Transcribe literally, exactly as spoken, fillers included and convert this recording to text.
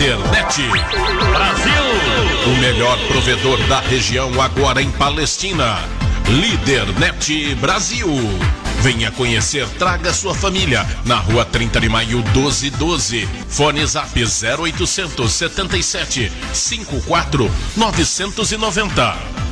Lídernet Brasil. O melhor provedor da região agora em Palestina. Lídernet Brasil. Venha conhecer, traga sua família. Na rua trinta de maio, doze doze. Fone Zap zero oitocentos setenta e sete, cinquenta e quatro, novecentos e noventa.